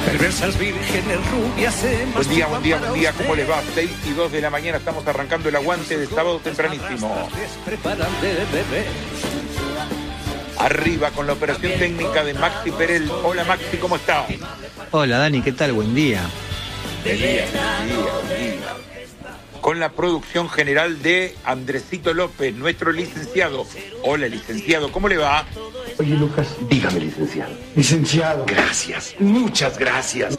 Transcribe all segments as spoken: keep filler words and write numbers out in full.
Perversas vírgenes rubias. Buen día, buen día, buen día, ¿cómo les va? seis y dos de la mañana, estamos arrancando el aguante de sábado tempranísimo. Arriba con la operación técnica de Maxi Perel. Hola Maxi, ¿cómo estás? Hola Dani, ¿qué tal? Buen día. Buen día, buen día, buen día. Con la producción general de Andresito López, nuestro licenciado. Hola licenciado, ¿cómo le va? Oye Lucas, dígame licenciado. Licenciado. Gracias, muchas gracias.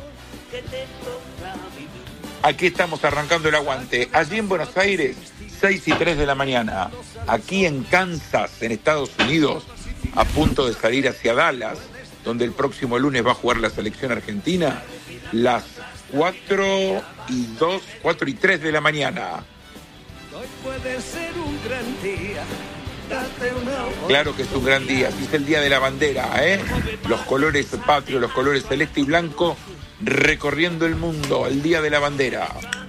Aquí estamos arrancando el aguante. Allí en Buenos Aires, seis y tres de la mañana. Aquí en Kansas, en Estados Unidos, a punto de salir hacia Dallas, donde el próximo lunes va a jugar la selección argentina, las cuatro y dos, cuatro y tres de la mañana. Hoy puede ser un gran día. Claro que es un gran día, así es el día de la bandera, ¿eh? Los colores patrios, los colores celeste y blanco, recorriendo el mundo, el día de la bandera.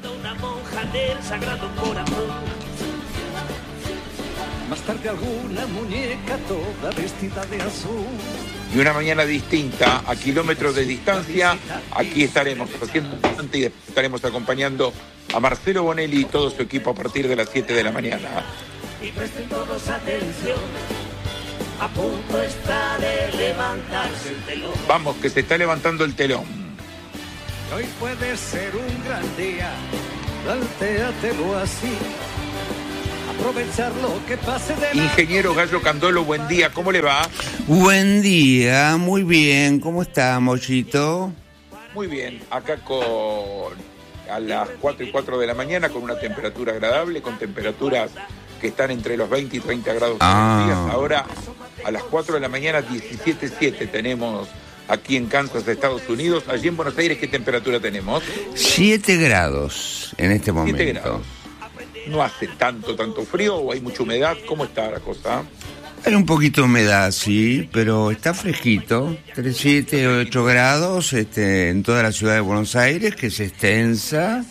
Más tarde alguna muñeca toda vestida de azul. Y una mañana distinta, a kilómetros de distancia, aquí estaremos haciendo y estaremos acompañando a Marcelo Bonelli y todo su equipo a partir de las siete de la mañana. Y presten todos atención, a punto está de levantarse el telón. Vamos, que se está levantando el telón. Hoy puede ser un gran día, plantéatelo así. Aprovechar lo que pase de la... Ingeniero Gallo Candolo, buen día, ¿cómo le va? Buen día, muy bien, ¿cómo está, Mollito? Muy bien, acá con a las cuatro y cuatro de la mañana con una temperatura agradable, con temperaturas que están entre los veinte y treinta grados Ah. días. Ahora a las cuatro de la mañana diecisiete punto siete tenemos aquí en Kansas, Estados Unidos. Allí en Buenos Aires, ¿qué temperatura tenemos? siete grados en este momento. siete grados. ¿No hace tanto, tanto frío o hay mucha humedad? ¿Cómo está la cosa? Hay un poquito de humedad, sí, pero está fresquito. tres, siete, ocho grados este, en toda la ciudad de Buenos Aires, que es extensa,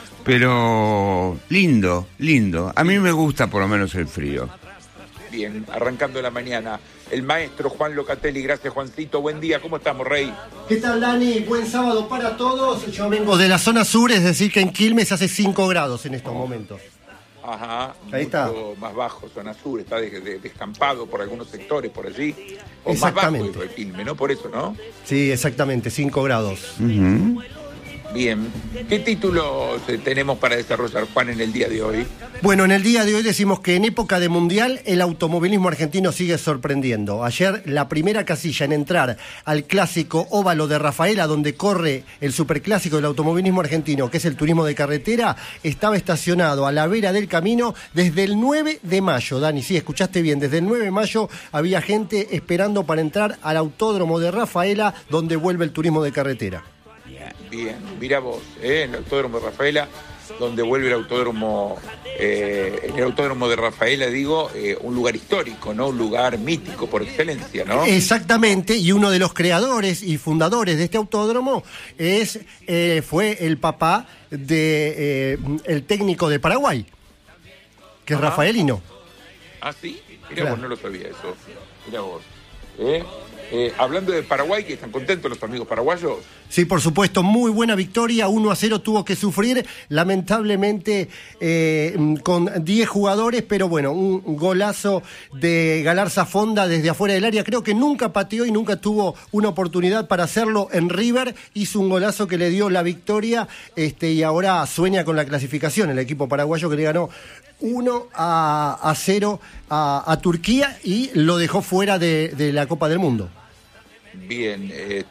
pero lindo, lindo. A mí me gusta por lo menos el frío. Bien, arrancando la mañana. El maestro Juan Locatelli, gracias Juancito, buen día, ¿cómo estamos, Rey? ¿Qué tal, Dani? Buen sábado para todos. Yo vengo de la zona sur, es decir que en Quilmes hace cinco grados en estos momentos. Ajá, ahí está. Mucho más bajo, zona sur, está de, de, descampado por algunos sectores, por allí. O Exactamente. más bajo el Quilmes, ¿no? Por eso, ¿no? Sí, exactamente, cinco grados. Uh-huh. Bien. ¿Qué títulos eh, tenemos para desarrollar, Juan, en el día de hoy? Bueno, en el día de hoy decimos que en época de mundial el automovilismo argentino sigue sorprendiendo. Ayer la primera casilla en entrar al clásico óvalo de Rafaela, donde corre el superclásico del automovilismo argentino, que es el turismo de carretera, estaba estacionado a la vera del camino desde el nueve de mayo. Dani, sí, escuchaste bien, desde el nueve de mayo había gente esperando para entrar al autódromo de Rafaela, donde vuelve el turismo de carretera. Bien, mira vos, ¿eh? En el autódromo de Rafaela, donde vuelve el autódromo, eh, en el autódromo de Rafaela, digo, eh, un lugar histórico, ¿no? Un lugar mítico por excelencia, ¿no? Exactamente, y uno de los creadores y fundadores de este autódromo es eh, fue el papá de eh, el técnico de Paraguay, que es Ajá. Rafaelino. Ah, sí, mira Claro. vos, no lo sabía eso, mira vos. ¿Eh? Eh, hablando de Paraguay, que están contentos los amigos paraguayos. Sí, por supuesto, muy buena victoria, uno a cero tuvo que sufrir, lamentablemente eh, con diez jugadores, pero bueno, un golazo de Galarza Fonda desde afuera del área, creo que nunca pateó y nunca tuvo una oportunidad para hacerlo en River, hizo un golazo que le dio la victoria este, y ahora sueña con la clasificación, el equipo paraguayo que le ganó uno a cero a, a Turquía y lo dejó fuera de, de la Copa del Mundo. Bien,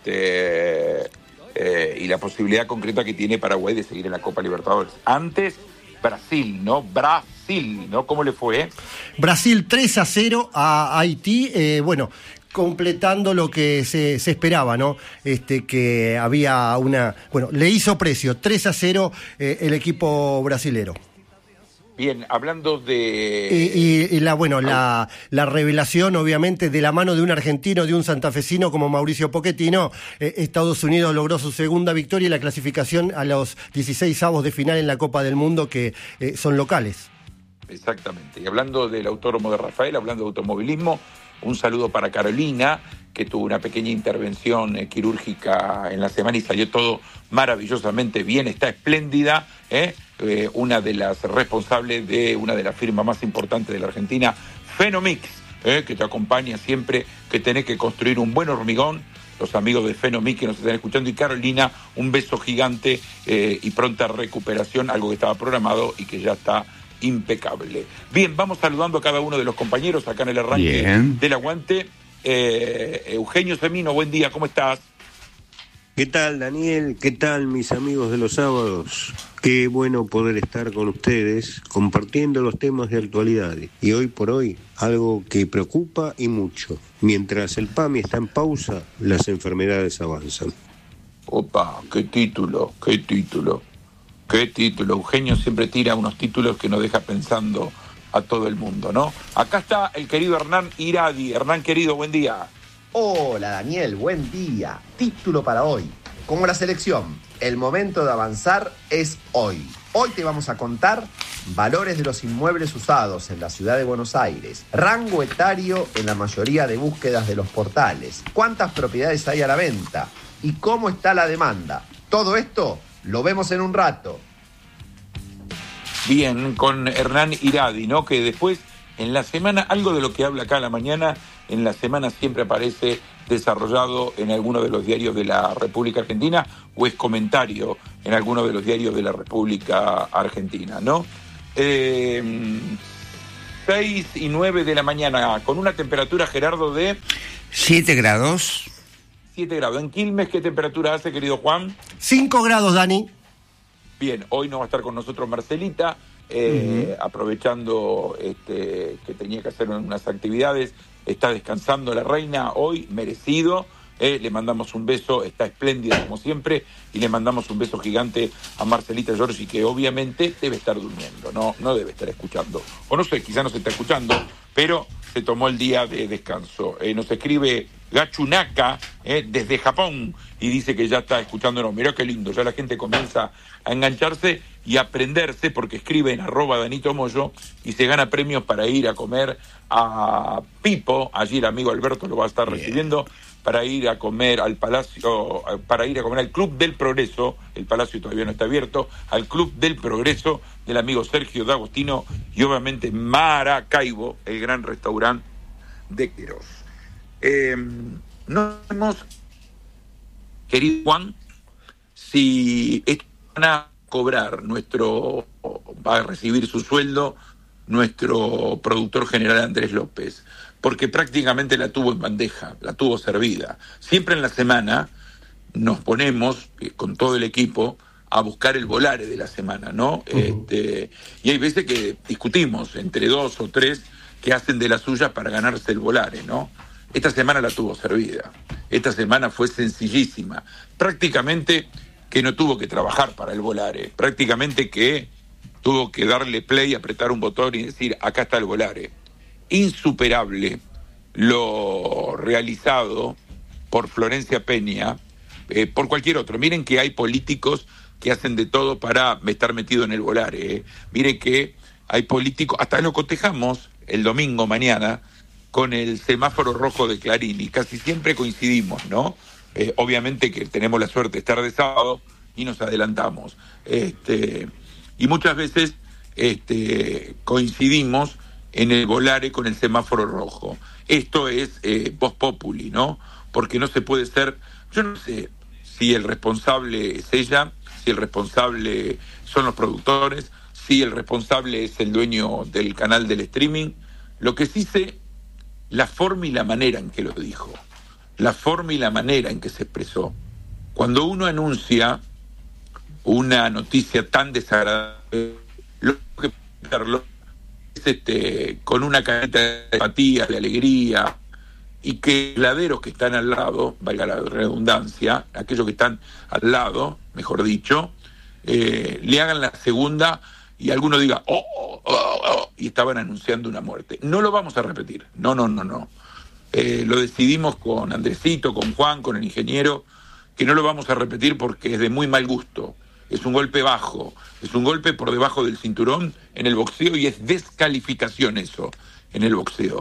este eh, y la posibilidad concreta que tiene Paraguay de seguir en la Copa Libertadores. Antes, Brasil, ¿no? Brasil, ¿no? ¿Cómo le fue? Brasil tres a cero a Haití, eh, bueno, completando lo que se, se esperaba, ¿no? Este, que había una... Bueno, le hizo precio, tres a cero eh, el equipo brasilero. Bien, hablando de... Y, y, y la, bueno, la, la revelación, obviamente, de la mano de un argentino, de un santafesino como Mauricio Pochettino, eh, Estados Unidos logró su segunda victoria y la clasificación a los dieciseisavos de final en la Copa del Mundo, que eh, son locales. Exactamente. Y hablando del autódromo de Rafael, hablando de automovilismo, Un saludo para Carolina, que tuvo una pequeña intervención eh, quirúrgica en la semana y salió todo maravillosamente bien, está espléndida, ¿eh? Eh, una de las responsables de una de las firmas más importantes de la Argentina, Fenomix, ¿eh? que te acompaña siempre que tenés que construir un buen hormigón. Los amigos de Fenomix que nos están escuchando, y Carolina, un beso gigante eh, y pronta recuperación, algo que estaba programado y que ya está impecable. Bien, vamos saludando a cada uno de los compañeros acá en el arranque Bien. del aguante. Eh, Eugenio Semino, buen día, ¿cómo estás? ¿Qué tal, Daniel? ¿Qué tal, mis amigos de los sábados? Qué bueno poder estar con ustedes compartiendo los temas de actualidad. Y hoy por hoy, algo que preocupa y mucho. Mientras el PAMI está en pausa, las enfermedades avanzan. Opa, qué título, qué título, qué título. Eugenio siempre tira unos títulos que nos deja pensando a todo el mundo, ¿no? Acá está el querido Hernán Iradi. Hernán, querido, buen día. Hola, Daniel, buen día. Título para hoy. Como la selección, el momento de avanzar es hoy. Hoy te vamos a contar valores de los inmuebles usados en la ciudad de Buenos Aires, rango etario en la mayoría de búsquedas de los portales, cuántas propiedades hay a la venta y cómo está la demanda. Todo esto lo vemos en un rato. Bien, con Hernán Iradi, ¿no? Que después, en la semana, algo de lo que habla acá a la mañana, en la semana siempre aparece desarrollado en alguno de los diarios de la República Argentina o es comentario en alguno de los diarios de la República Argentina, ¿no? Eh, seis y nueve de la mañana, con una temperatura, Gerardo, de... siete grados. siete grados. ¿En Quilmes qué temperatura hace, querido Juan? cinco grados, Dani. Bien, hoy no va a estar con nosotros Marcelita, eh, uh-huh. aprovechando este, que tenía que hacer unas actividades. Está descansando la reina hoy, merecido. Eh, le mandamos un beso, está espléndida como siempre, y le mandamos un beso gigante a Marcelita Giorgi, que obviamente debe estar durmiendo, no, no debe estar escuchando. O no sé, quizá no se está escuchando, pero se tomó el día de descanso. Eh, nos escribe Gachunaka eh, desde Japón y dice que ya está escuchándonos. Mirá qué lindo, ya la gente comienza a engancharse y a aprenderse, porque escribe en arroba Danito Moyo y se gana premios para ir a comer a Pipo. Allí el amigo Alberto lo va a estar Bien. recibiendo, para ir a comer al Palacio, para ir a comer al Club del Progreso. El Palacio todavía no está abierto. Al Club del Progreso del amigo Sergio D'Agostino y obviamente Maracaibo, el gran restaurante de Queiroz. Eh, no sabemos, querido Juan, si van a cobrar nuestro, va a recibir su sueldo nuestro productor general Andrés López, porque prácticamente la tuvo en bandeja, la tuvo servida. Siempre en la semana nos ponemos eh, con todo el equipo a buscar el volare de la semana, ¿no? Uh-huh. Este, y hay veces que discutimos entre dos o tres que hacen de las suyas para ganarse el volare, ¿no? Esta semana la tuvo servida. Esta semana fue sencillísima. Prácticamente que no tuvo que trabajar para el volare. Prácticamente que tuvo que darle play, apretar un botón y decir, acá está el volare. Insuperable lo realizado por Florencia Peña, eh, por cualquier otro. Miren que hay políticos que hacen de todo para estar metido en el volare. Eh. Miren que hay políticos, hasta lo cotejamos el domingo mañana, con el semáforo rojo de Clarín, y casi siempre coincidimos, ¿no? Eh, obviamente que tenemos la suerte de estar de sábado y nos adelantamos. Este, y muchas veces este, coincidimos en el volare con el semáforo rojo. Esto es eh, vox populi, ¿no? Porque no se puede ser... Yo no sé si el responsable es ella, si el responsable son los productores, si el responsable es el dueño del canal del streaming. Lo que sí sé, la forma y la manera en que lo dijo, la forma y la manera en que se expresó. Cuando uno anuncia una noticia tan desagradable, lo que verlo es este, con una carita de empatía, de alegría, y que los laderos que están al lado, valga la redundancia, aquellos que están al lado, mejor dicho, eh, le hagan la segunda y alguno diga, oh, oh, oh, oh, y estaban anunciando una muerte. No lo vamos a repetir, no, no, no, no. Eh, lo decidimos con Andresito, con Juan, con el ingeniero, que no lo vamos a repetir porque es de muy mal gusto. Es un golpe bajo, es un golpe por debajo del cinturón en el boxeo y es descalificación eso, en el boxeo.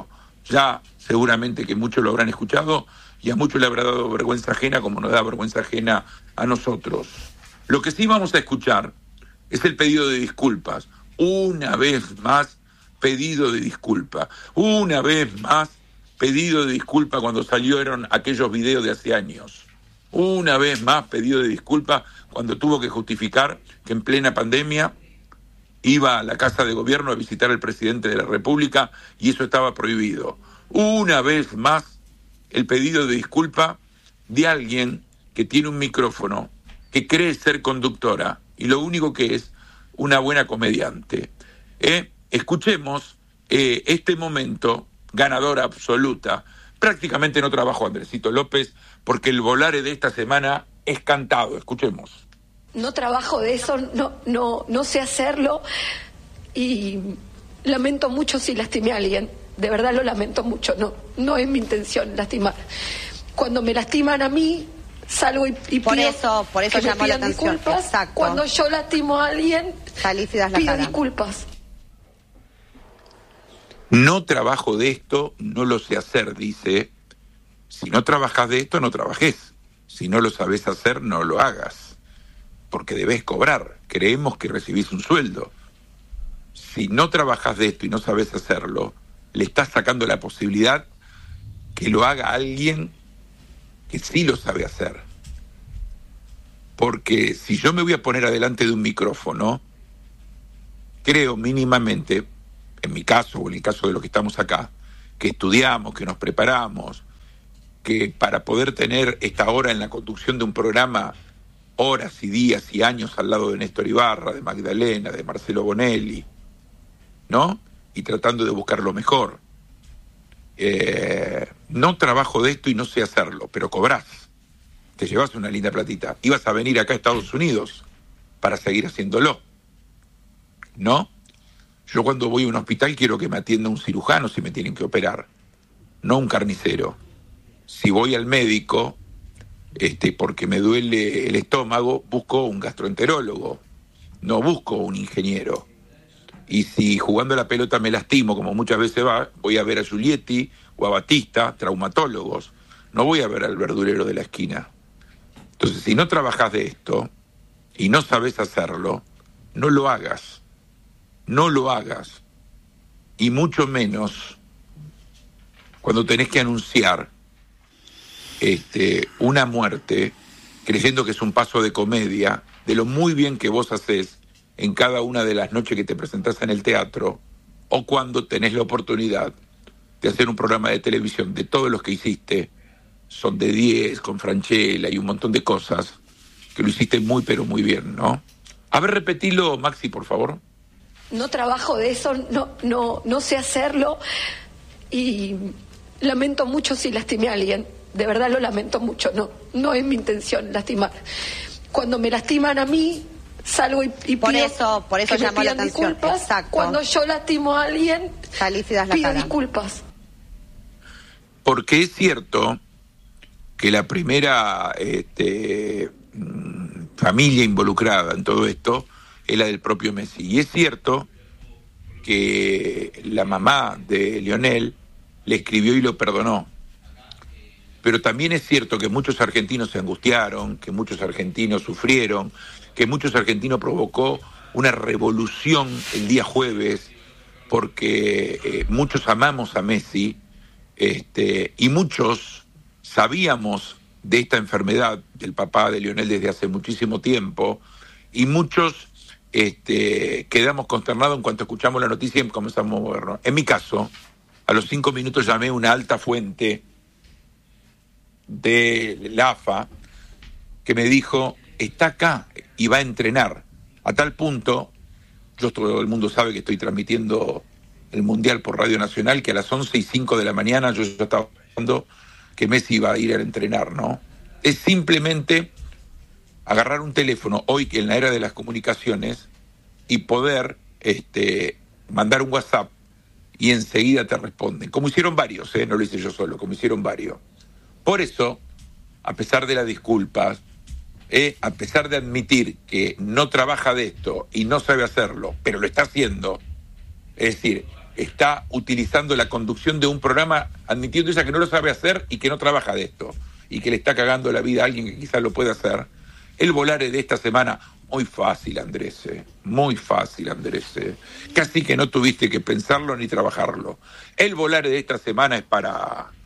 Ya seguramente que muchos lo habrán escuchado y a muchos le habrá dado vergüenza ajena como nos da vergüenza ajena a nosotros. Lo que sí vamos a escuchar es el pedido de disculpas. Una vez más, pedido de disculpa. Una vez más, pedido de disculpa cuando salieron aquellos videos de hace años. Una vez más, pedido de disculpa cuando tuvo que justificar que en plena pandemia iba a la Casa de Gobierno a visitar al presidente de la República y eso estaba prohibido. Una vez más, el pedido de disculpa de alguien que tiene un micrófono, que cree ser conductora y lo único que es una buena comediante. ¿Eh? Escuchemos eh, este momento, ganadora absoluta. Prácticamente no trabajó Andresito López porque el volare de esta semana es cantado. Escuchemos. No trabajo de eso, no, no, no sé hacerlo y lamento mucho si lastimé a alguien. De verdad lo lamento mucho, no, no es mi intención lastimar. Cuando me lastiman a mí, salgo y, y por pido eso, por eso que llamó me la pidan atención. disculpas. Exacto. Cuando yo lastimo a alguien, salís y das la pido cara. disculpas. No trabajo de esto, no lo sé hacer, dice. Si no trabajas de esto, no trabajes. Si no lo sabes hacer, no lo hagas. Porque debes cobrar. Creemos que recibís un sueldo. Si no trabajas de esto y no sabes hacerlo, le estás sacando la posibilidad que lo haga alguien que sí lo sabe hacer. Porque si yo me voy a poner adelante de un micrófono, creo mínimamente, en mi caso o en el caso de los que estamos acá, que estudiamos, que nos preparamos, que para poder tener esta hora en la conducción de un programa, horas y días y años al lado de Néstor Ibarra, de Magdalena, de Marcelo Bonelli, ¿no? Y tratando de buscar lo mejor. Eh, no trabajo de esto y no sé hacerlo, pero cobrás. Te llevas una linda platita. Ibas a venir acá a Estados Unidos para seguir haciéndolo, ¿no? Yo cuando voy a un hospital quiero que me atienda un cirujano si me tienen que operar, no un carnicero. Si voy al médico, este, porque me duele el estómago, busco un gastroenterólogo, no busco un ingeniero. Y si jugando a la pelota me lastimo, como muchas veces va, voy a ver a Giulietti o a Batista, traumatólogos. No voy a ver al verdurero de la esquina. Entonces, si no trabajas de esto y no sabes hacerlo, no lo hagas. No lo hagas. Y mucho menos cuando tenés que anunciar este, una muerte, creyendo que es un paso de comedia, de lo muy bien que vos hacés en cada una de las noches que te presentás en el teatro, o cuando tenés la oportunidad de hacer un programa de televisión. De todos los que hiciste, son de diez, con Franchella y un montón de cosas, que lo hiciste muy pero muy bien, ¿no? A ver, repetilo, Maxi, por favor. No trabajo de eso, no, no, no sé hacerlo y lamento mucho si lastimé a alguien. De verdad lo lamento mucho, no, no es mi intención lastimar. Cuando me lastiman a mí, salgo y, y por pido eso, por eso que llamó me la pidan atención. disculpas. Exacto. Cuando yo lastimo a alguien, salís y das la pido cara. disculpas. Porque es cierto que la primera este, familia involucrada en todo esto es la del propio Messi. Y es cierto que la mamá de Lionel le escribió y lo perdonó. Pero también es cierto que muchos argentinos se angustiaron, que muchos argentinos sufrieron, que muchos argentinos provocó una revolución el día jueves, porque eh, muchos amamos a Messi, este, y muchos sabíamos de esta enfermedad del papá de Lionel desde hace muchísimo tiempo, y muchos este, quedamos consternados en cuanto escuchamos la noticia y comenzamos a movernos. En mi caso, a los cinco minutos llamé a una alta fuente de la A F A que me dijo, está acá y va a entrenar. A tal punto, yo todo el mundo sabe que estoy transmitiendo el Mundial por Radio Nacional, que a las once y cinco de la mañana yo ya estaba pensando que Messi iba a ir a entrenar, ¿no? Es simplemente agarrar un teléfono hoy que en la era de las comunicaciones y poder este, mandar un WhatsApp y enseguida te responden, como hicieron varios, ¿eh? No lo hice yo solo, como hicieron varios. Por eso, a pesar de las disculpas, eh, a pesar de admitir que no trabaja de esto y no sabe hacerlo, pero lo está haciendo, es decir, está utilizando la conducción de un programa, admitiendo ella que no lo sabe hacer y que no trabaja de esto, y que le está cagando la vida a alguien que quizás lo pueda hacer. El volare de esta semana, muy fácil, Andrés, eh, muy fácil, Andrés. Eh. Casi que no tuviste que pensarlo ni trabajarlo. El volare de esta semana es para